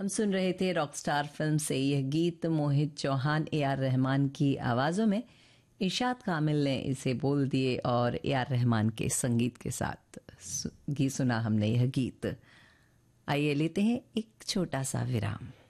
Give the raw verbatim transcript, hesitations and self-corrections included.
हम सुन रहे थे रॉकस्टार फिल्म से यह गीत। मोहित चौहान, ए आर रहमान की आवाज़ों में इरशाद कामिल ने इसे बोल दिए और ए आर रहमान के संगीत के साथ गीत सुना हमने। यह गीत, आइए लेते हैं एक छोटा सा विराम।